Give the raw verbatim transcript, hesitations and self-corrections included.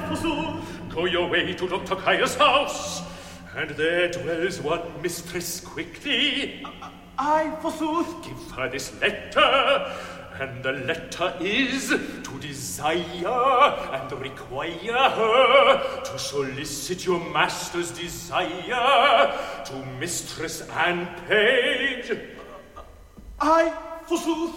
forsooth. Go your way to Doctor Caius' house, and there dwells one mistress quickly. I, forsooth. Give her this letter, and the letter is to desire and require her to solicit your master's desire to mistress and page. I, forsooth.